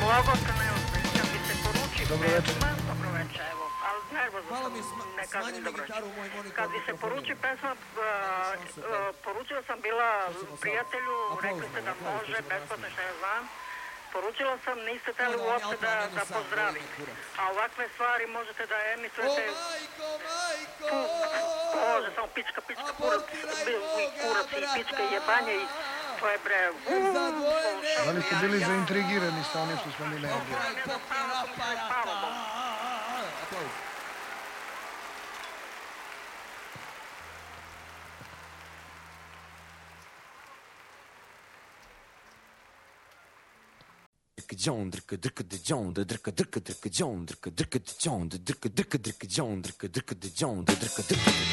Blagotne, kad mi se poruči Dobro večer. pesma, dobro večer, evo, ali nervozno Malo sam, mi ne kažem smanji mi dobro večer. gitaru u moj monitor. Kad mi se poruči pesma, poručila sam bila prijatelju, rekli ste da može, besplatno što ja znam. Poručila sam, niste teli uopšte da pozdravim. A ovakve stvari možete da emitujete... O majko! Može, samo pička, kurac i pička i jebanje i to je bre... Da li ste bili zaintrigirani sa onim što smo mi najavili? Aplauz. John drika drika de John de drika drika drika John drika drika de John de drika drika drika John drika drika de John de drika drika